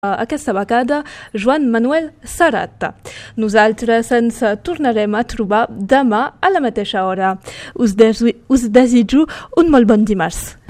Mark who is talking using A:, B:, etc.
A: aquesta vegada Joan Manuel Serrat. Nosaltres ens tornarem a trobar demà a la mateixa hora. Us desitjo un molt bon dimarts.